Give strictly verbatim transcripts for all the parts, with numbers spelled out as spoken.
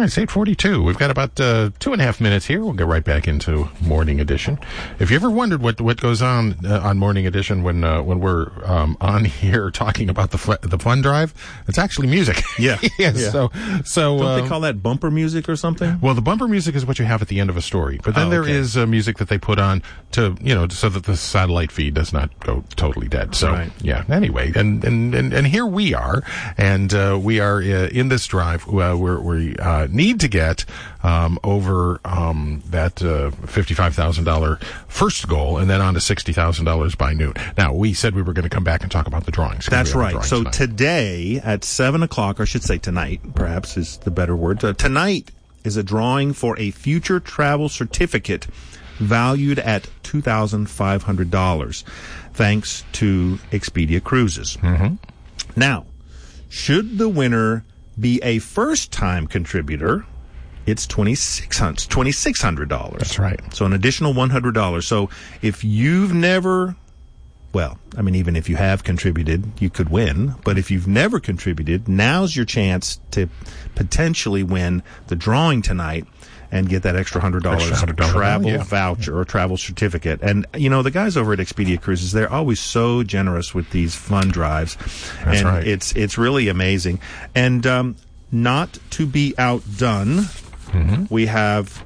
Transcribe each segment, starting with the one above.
it's eight forty-two. We've got about uh, two and a half minutes here. We'll get right back into Morning Edition. If you ever wondered what what goes on uh, on Morning Edition when uh, when we're um, on here talking about the fl- the fun drive, it's actually music. Yeah. yes. Yeah. So so don't uh, they call that bumper music or something? Well, the bumper music is what you have at the end of a story, but then oh, there okay. is uh, music that they put on to you know so that the satellite feed does not go totally dead. So right. yeah. Anyway, and and and, and here we are, and uh, we are uh, in this drive. Uh, we're, we uh, need to get um, over um, that uh, fifty-five thousand dollars first goal, and then on to sixty thousand dollars by noon. Now, we said we were going to come back and talk about the drawings. That's right. Drawings so tonight. Today at seven o'clock, or I should say tonight, perhaps is the better word. Uh, tonight is a drawing for a future travel certificate valued at two thousand five hundred dollars, thanks to Expedia Cruises. Mm-hmm. Now, should the winner be a first-time contributor, it's twenty-six hundred dollars. That's right. So an additional one hundred dollars. So if you've never, well, I mean, even if you have contributed, you could win. But if you've never contributed, now's your chance to potentially win the drawing tonight and get that extra one hundred dollars Extra one hundred dollars travel yeah. voucher or travel certificate. And, you know, the guys over at Expedia Cruises, they're always so generous with these fun drives. That's and right. it's it's really amazing. And um, not to be outdone, mm-hmm. we have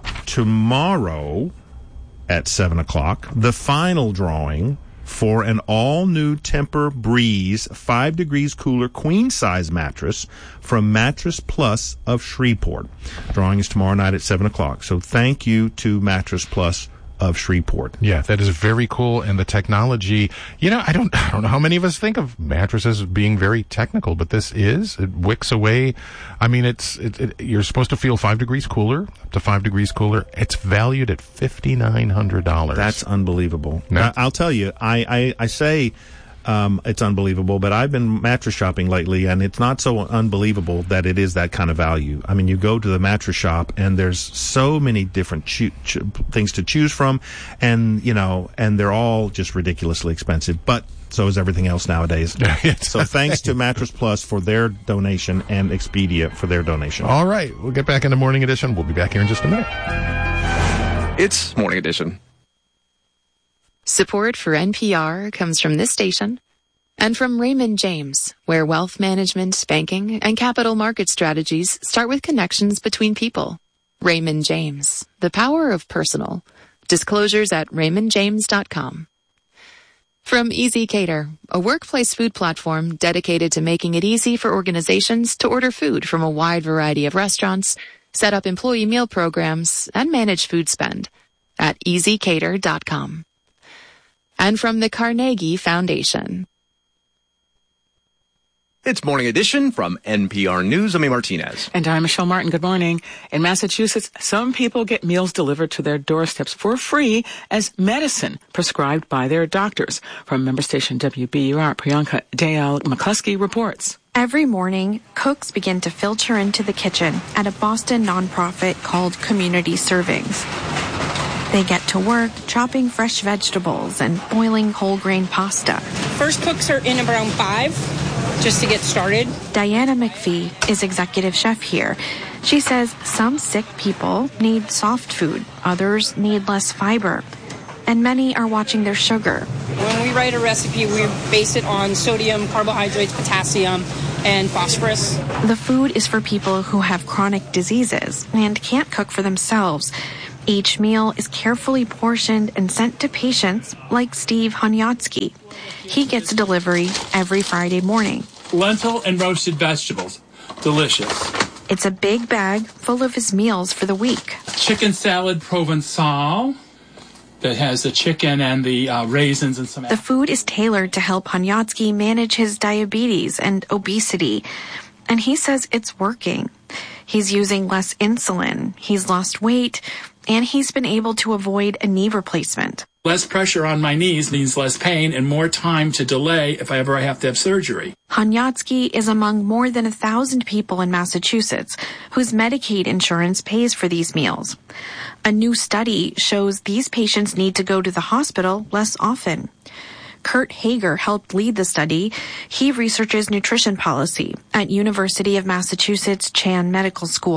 tomorrow at seven o'clock, the final drawing for an all-new Tempur-Breeze five degrees cooler queen-size mattress from Mattress Plus of Shreveport. Drawing is tomorrow night at seven o'clock. So thank you to Mattress Plus of Shreveport. Yeah, that is very cool. And the technology, you know, I don't, I don't know how many of us think of mattresses as being very technical, but this is, it wicks away. I mean, it's, it, it, you're supposed to feel five degrees cooler, up to five degrees cooler. It's valued at fifty-nine hundred dollars. That's unbelievable. No. I, I'll tell you, I, I, I say, Um, it's unbelievable, but I've been mattress shopping lately, and it's not so unbelievable that it is that kind of value. I mean, you go to the mattress shop, and there's so many different cho- cho- things to choose from, and, you know, and they're all just ridiculously expensive, but so is everything else nowadays. So thanks to Mattress Plus for their donation and Expedia for their donation. All right, we'll get back into Morning Edition. We'll be back here in just a minute. It's Morning Edition. Support for N P R comes from this station and from Raymond James, where wealth management, banking, and capital market strategies start with connections between people. Raymond James, the power of personal. Disclosures at raymond james dot com. From Easy Cater, a workplace food platform dedicated to making it easy for organizations to order food from a wide variety of restaurants, set up employee meal programs, and manage food spend at easy cater dot com. And from the Carnegie Foundation. It's Morning Edition from N P R News. I'm A. Martinez. And I'm Michelle Martin. Good morning. In Massachusetts, some people get meals delivered to their doorsteps for free as medicine prescribed by their doctors. From member station W B U R, Priyanka Dayal McCluskey reports. Every morning, cooks begin to filter into the kitchen at a Boston nonprofit called Community Servings. They get to work chopping fresh vegetables and boiling whole grain pasta. First cooks are in around five, just to get started. Diana McPhee is executive chef here. She says some sick people need soft food, others need less fiber, and many are watching their sugar. When we write a recipe, we base it on sodium, carbohydrates, potassium, and phosphorus. The food is for people who have chronic diseases and can't cook for themselves. Each meal is carefully portioned and sent to patients like Steve Honyatsky. He gets a delivery every Friday morning. Lentil and roasted vegetables. Delicious. It's a big bag full of his meals for the week. Chicken salad Provençal that has the chicken and the uh, raisins and some... The food is tailored to help Honyatsky manage his diabetes and obesity. And he says it's working. He's using less insulin, he's lost weight, and he's been able to avoid a knee replacement. Less pressure on my knees means less pain and more time to delay if I ever have to have surgery. Honyatsky is among more than a thousand people in Massachusetts whose Medicaid insurance pays for these meals. A new study shows these patients need to go to the hospital less often. Kurt Hager helped lead the study. He researches nutrition policy at University of Massachusetts Chan Medical School.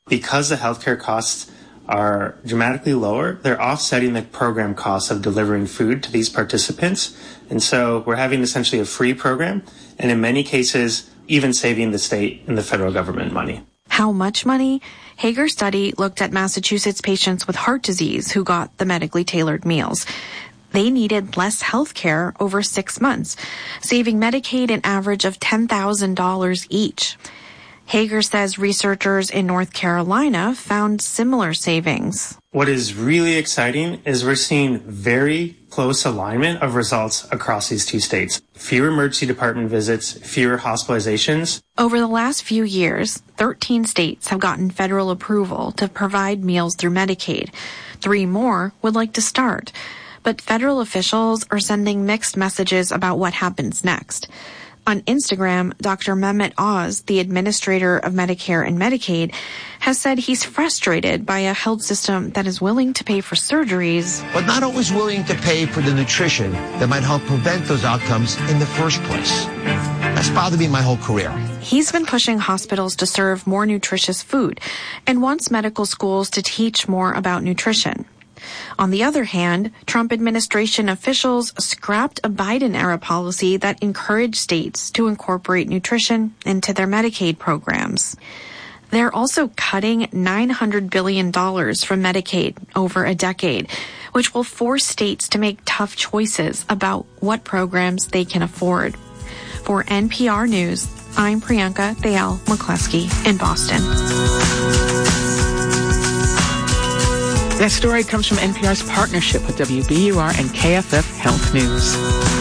Because the healthcare costs are dramatically lower, they're offsetting the program costs of delivering food to these participants. And so we're having essentially a free program, and in many cases, even saving the state and the federal government money. How much money? Hager's study looked at Massachusetts patients with heart disease who got the medically tailored meals. They needed less health care over six months, saving Medicaid an average of ten thousand dollars each. Hager says researchers in North Carolina found similar savings. What is really exciting is we're seeing very close alignment of results across these two states. Fewer emergency department visits, fewer hospitalizations. Over the last few years, thirteen states have gotten federal approval to provide meals through Medicaid. Three more would like to start. But federal officials are sending mixed messages about what happens next. On Instagram, Doctor Mehmet Oz, the administrator of Medicare and Medicaid, has said he's frustrated by a health system that is willing to pay for surgeries, but not always willing to pay for the nutrition that might help prevent those outcomes in the first place. That's bothered me my whole career. He's been pushing hospitals to serve more nutritious food and wants medical schools to teach more about nutrition. On the other hand, Trump administration officials scrapped a Biden-era policy that encouraged states to incorporate nutrition into their Medicaid programs. They're also cutting nine hundred billion dollars from Medicaid over a decade, which will force states to make tough choices about what programs they can afford. For N P R News, I'm Priyanka Dayal McCluskey in Boston. That story comes from N P R's partnership with W B U R and K F F Health News.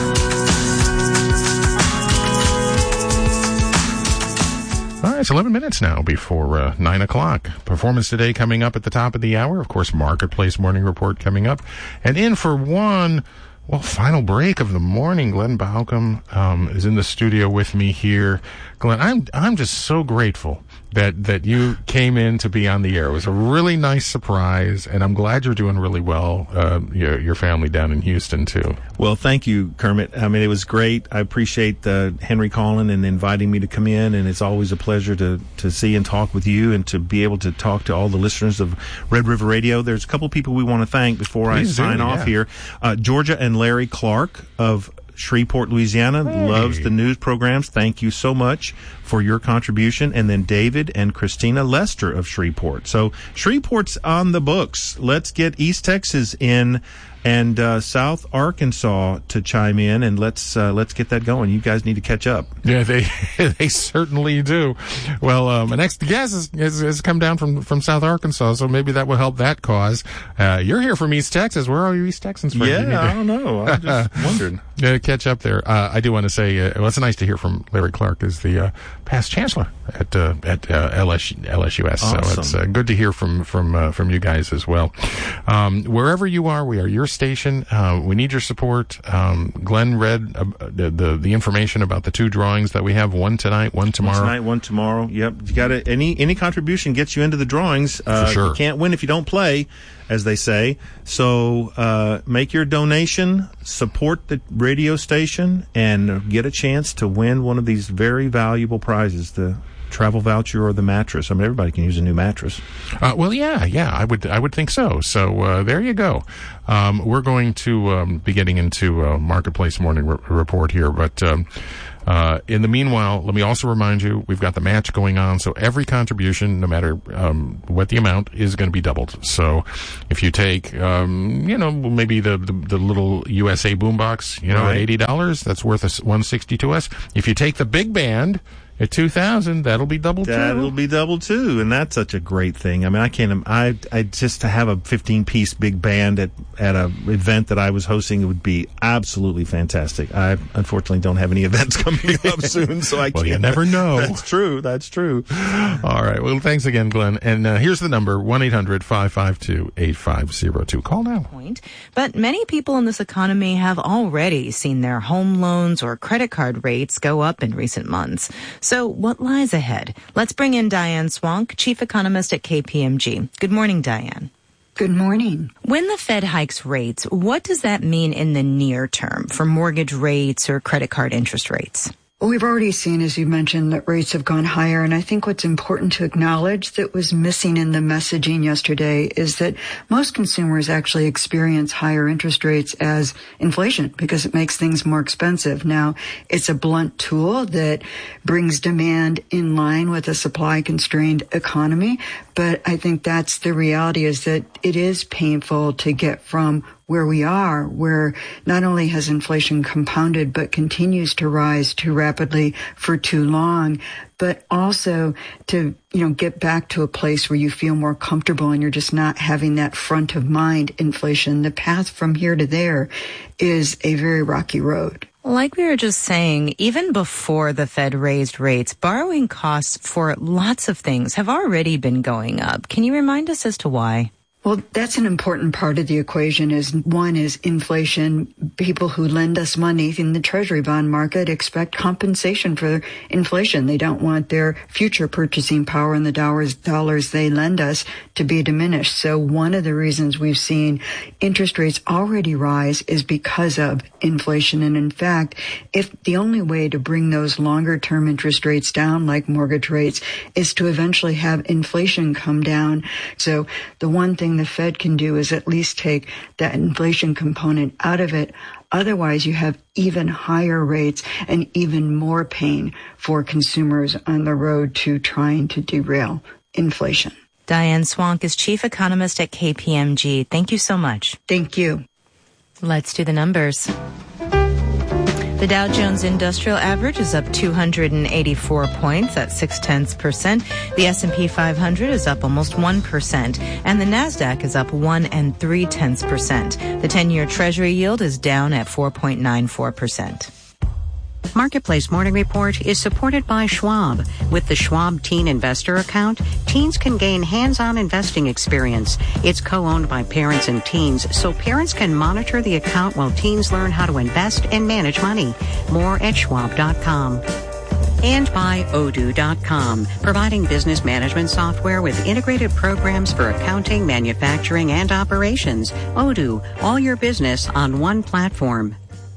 All right, it's eleven minutes now before uh, nine o'clock. Performance today coming up at the top of the hour. Of course, Marketplace Morning Report coming up. And in for one, well, final break of the morning, Glenn Baucom um, is in the studio with me here. Glenn, I'm I'm just so grateful that that you came in to be on the air. It was a really nice surprise, and I'm glad you're doing really well, uh, your, your family down in Houston, too. Well, thank you, Kermit. I mean, it was great. I appreciate uh, Henry calling and inviting me to come in, and it's always a pleasure to, to see and talk with you and to be able to talk to all the listeners of Red River Radio. There's a couple people we want to thank before Please I sign do, off yeah. here. Uh, Georgia and Larry Clark of Shreveport, Louisiana, hey. loves the news programs. Thank you so much for your contribution. And then David and Christina Lester of Shreveport. So Shreveport's on the books. Let's get East Texas in and uh, South Arkansas to chime in, and let's uh, let's get that going. You guys need to catch up. Yeah, they they certainly do. Well, um, my next guest has, has, has come down from, from South Arkansas, so maybe that will help that cause. Uh, you're here from East Texas. Where are you East Texans from? Yeah, to... I don't know. I just wondered. Yeah, catch up there. Uh, I do want to say, uh, well, it's nice to hear from Larry Clark as the uh, past chancellor at uh, at uh, L S U, L S U S. Awesome. So it's uh, good to hear from from uh, from you guys as well. Um, wherever you are, we are your station. Uh, we need your support. Um, Glenn read uh, the, the the information about the two drawings that we have. One tonight, one tomorrow. One tonight, one tomorrow. Yep. You got to any any contribution gets you into the drawings. Uh, For sure. You can't win if you don't play, as they say. So uh, make your donation, support the radio station, and get a chance to win one of these very valuable prizes, the travel voucher or the mattress. I mean, everybody can use a new mattress. Uh, well, yeah, yeah, I would I would think so. So uh, there you go. Um, we're going to um, be getting into uh, Marketplace Morning re- Report here, but... Um, Uh, in the meanwhile, let me also remind you, we've got the match going on, so every contribution, no matter um, what the amount, is going to be doubled. So if you take, um, you know, maybe the, the, the little U S A boombox, you know, right. at eighty dollars, that's worth a one hundred sixty dollars to us. If you take the big band at two thousand dollars, that'll be double too. That'll be double too, and that's such a great thing. I mean, I can't. I I just to have a fifteen piece big band at at a event that I was hosting, it would be absolutely fantastic. I unfortunately don't have any events coming up soon, so I can't. Well, you never know. That's true. That's true. All right. Well, thanks again, Glenn. And uh, here's the number: one eight hundred five five two eight five zero two. Call now. Point. But many people in this economy have already seen their home loans or credit card rates go up in recent months. So what lies ahead? Let's bring in Diane Swank, chief economist at K P M G. Good morning, Diane. Good morning. When the Fed hikes rates, what does that mean in the near term for mortgage rates or credit card interest rates? Well, we've already seen, as you mentioned, that rates have gone higher. And I think what's important to acknowledge that was missing in the messaging yesterday is that most consumers actually experience higher interest rates as inflation because it makes things more expensive. Now, it's a blunt tool that brings demand in line with a supply-constrained economy. But I think that's the reality, is that it is painful to get from where we are, where not only has inflation compounded, but continues to rise too rapidly for too long, but also to, you know, get back to a place where you feel more comfortable and you're just not having that front of mind inflation. The path from here to there is a very rocky road. Like we were just saying, even before the Fed raised rates, borrowing costs for lots of things have already been going up. Can you remind us as to why? Well, that's an important part of the equation. Is one is inflation. People who lend us money in the Treasury bond market expect compensation for inflation. They don't want their future purchasing power and the dollars, dollars they lend us to be diminished. So one of the reasons we've seen interest rates already rise is because of inflation. And in fact, if the only way to bring those longer term interest rates down, like mortgage rates, is to eventually have inflation come down. So the one thing the Fed can do is at least take that inflation component out of it. Otherwise, you have even higher rates and even more pain for consumers on the road to trying to derail inflation. Diane Swonk is chief economist at K P M G. Thank you so much. Thank you. Let's do the numbers. The Dow Jones Industrial Average is up two hundred eighty-four points at six tenths percent. The S and P five hundred is up almost one percent, and the Nasdaq is up one and three tenths percent. The ten-year Treasury yield is down at four point nine four percent. Marketplace Morning Report is supported by Schwab. With the Schwab Teen Investor Account, teens can gain hands-on investing experience. It's co-owned by parents and teens, so parents can monitor the account while teens learn how to invest and manage money. More at schwab dot com. And by Odoo dot com, providing business management software with integrated programs for accounting, manufacturing, and operations. Odoo, all your business on one platform.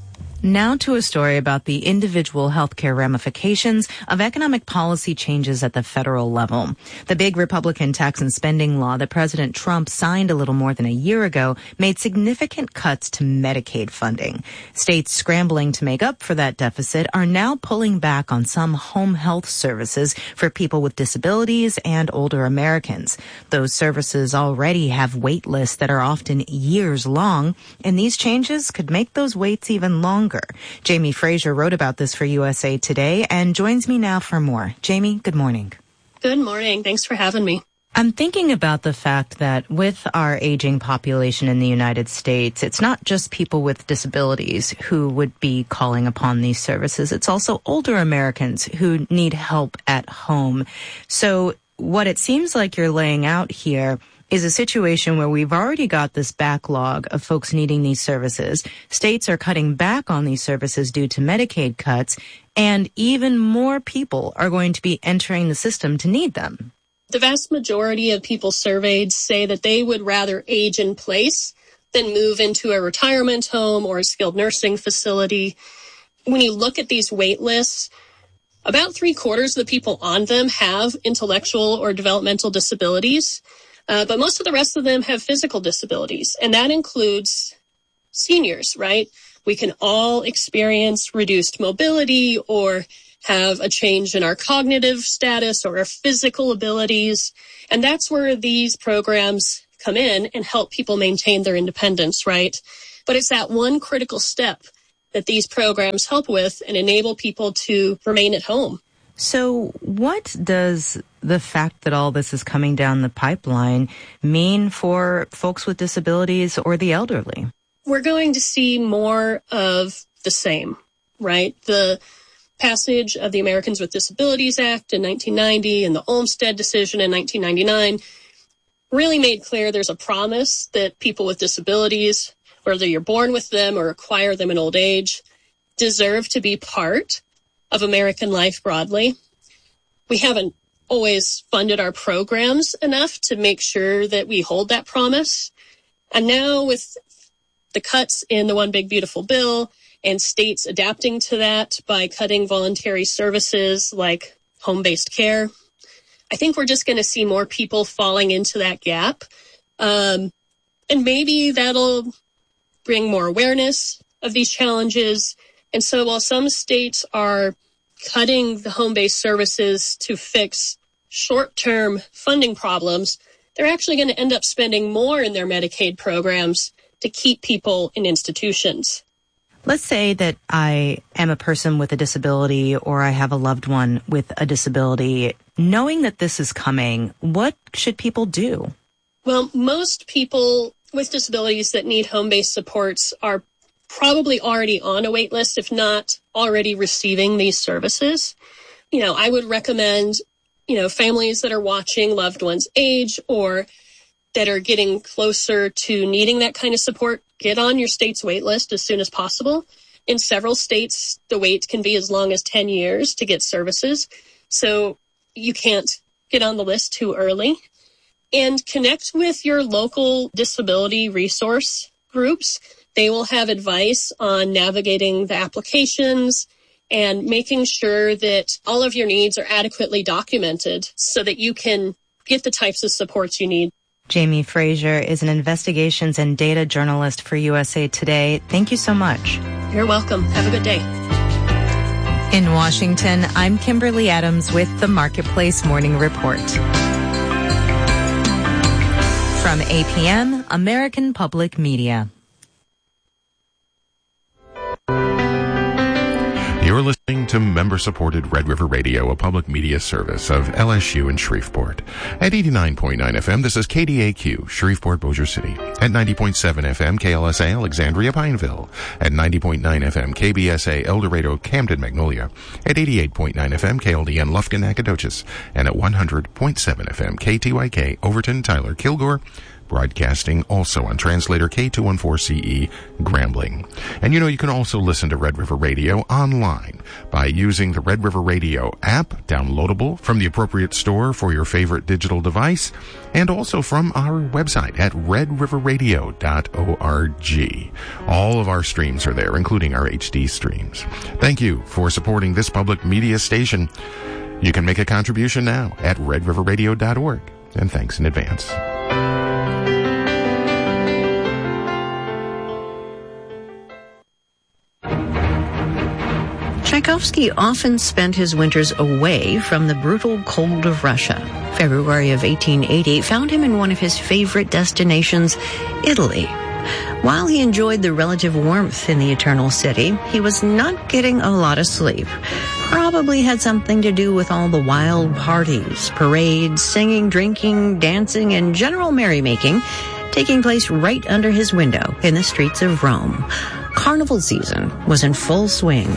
Now to a story about the individual healthcare ramifications of economic policy changes at the federal level. The big Republican tax and spending law that President Trump signed a little more than a year ago made significant cuts to Medicaid funding. States scrambling to make up for that deficit are now pulling back on some home health services for people with disabilities and older Americans. Those services already have wait lists that are often years long, and these changes could make those waits even longer. Jamie Fraser wrote about this for U S A Today and joins me now for more. Jamie, good morning. Good morning. Thanks for having me. I'm thinking about the fact that with our aging population in the United States, it's not just people with disabilities who would be calling upon these services. It's also older Americans who need help at home. So what it seems like you're laying out here is a situation where we've already got this backlog of folks needing these services. States are cutting back on these services due to Medicaid cuts, and even more people are going to be entering the system to need them. The vast majority of people surveyed say that they would rather age in place than move into a retirement home or a skilled nursing facility. When you look at these wait lists, about three quarters of the people on them have intellectual or developmental disabilities. Uh, but most of the rest of them have physical disabilities, and that includes seniors, right? We can all experience reduced mobility or have a change in our cognitive status or our physical abilities, and that's where these programs come in and help people maintain their independence, right? But it's that one critical step that these programs help with and enable people to remain at home. So what does the fact that all this is coming down the pipeline mean for folks with disabilities or the elderly? We're going to see more of the same, right? The passage of the Americans with Disabilities Act in nineteen ninety and the Olmstead decision in nineteen ninety-nine really made clear there's a promise that people with disabilities, whether you're born with them or acquire them in old age, deserve to be part of American life broadly. We haven't always funded our programs enough to make sure that we hold that promise. And now with the cuts in the One Big Beautiful Bill and states adapting to that by cutting voluntary services like home-based care. I think we're just going to see more people falling into that gap. Um, and maybe that'll bring more awareness of these challenges. And so while some states are cutting the home-based services to fix short-term funding problems, they're actually going to end up spending more in their Medicaid programs to keep people in institutions. Let's say that I am a person with a disability or I have a loved one with a disability. Knowing that this is coming, what should people do? Well, most people with disabilities that need home-based supports are probably already on a wait list, if not already receiving these services. You know, I would recommend, you know, families that are watching loved ones age or that are getting closer to needing that kind of support, get on your state's wait list as soon as possible. In several states, the wait can be as long as ten years to get services. So you can't get on the list too early. And connect with your local disability resource groups. They will have advice on navigating the applications and making sure that all of your needs are adequately documented so that you can get the types of supports you need. Jamie Frazier is an investigations and data journalist for U S A Today. Thank you so much. You're welcome. Have a good day. In Washington, I'm Kimberly Adams with the Marketplace Morning Report. From A P M, American Public Media. You're listening to member-supported Red River Radio, a public media service of L S U in Shreveport. At eighty-nine point nine F M, this is K D A Q, Shreveport, Bossier City. At ninety point seven F M, K L S A, Alexandria, Pineville. At ninety point nine F M, K B S A, El Dorado, Camden, Magnolia. At eighty-eight point nine F M, K L D N, Lufkin, Nacogdoches. And at one hundred point seven F M, K T Y K, Overton, Tyler, Kilgore, broadcasting also on translator K two fourteen C E, Grambling. And you know, you can also listen to Red River Radio online by using the Red River Radio app, downloadable from the appropriate store for your favorite digital device, and also from our website at red river radio dot org. All of our streams are there, including our H D streams. Thank you for supporting this public media station. You can make a contribution now at red river radio dot org, and thanks in advance. Tchaikovsky often spent his winters away from the brutal cold of Russia. February of eighteen eighty found him in one of his favorite destinations, Italy. While he enjoyed the relative warmth in the Eternal City, he was not getting a lot of sleep. Probably had something to do with all the wild parties, parades, singing, drinking, dancing, and general merrymaking taking place right under his window in the streets of Rome. Carnival season was in full swing.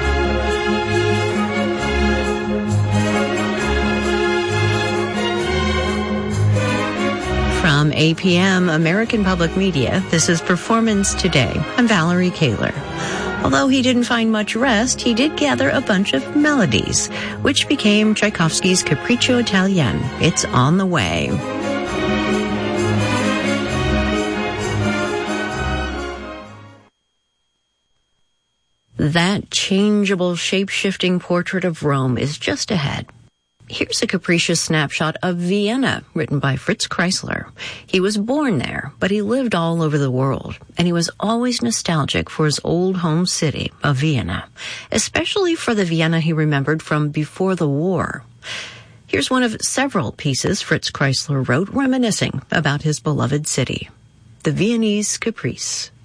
From A P M, American Public Media, this is Performance Today. I'm Valerie Kaler. Although he didn't find much rest, he did gather a bunch of melodies, which became Tchaikovsky's Capriccio Italien. It's on the way. That changeable, shape-shifting portrait of Rome is just ahead. Here's a capricious snapshot of Vienna, written by Fritz Kreisler. He was born there, but he lived all over the world, and he was always nostalgic for his old home city of Vienna, especially for the Vienna he remembered from before the war. Here's one of several pieces Fritz Kreisler wrote reminiscing about his beloved city, The Viennese Caprice.